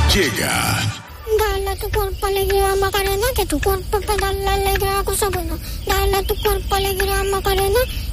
llega. Dale a tu cuerpo alegría, Macarena, que tu cuerpo para darle alegría a cosa buena. Dale a tu cuerpo alegría, Macarena,